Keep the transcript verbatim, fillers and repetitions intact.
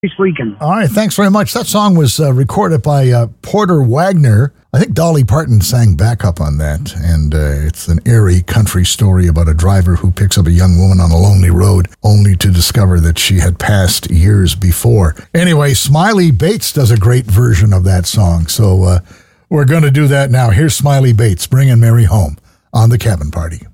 He's freaking. All right, thanks very much. That song was uh, recorded by uh, Porter Wagner. I think Dolly Parton sang backup on that, and uh, it's an airy country story about a driver who picks up a young woman on a lonely road only to discover that she had passed years before. Anyway, Smiley Bates does a great version of that song, so uh, we're going to do that now. Here's Smiley Bates, Bringing Mary Home on The Cabin Party.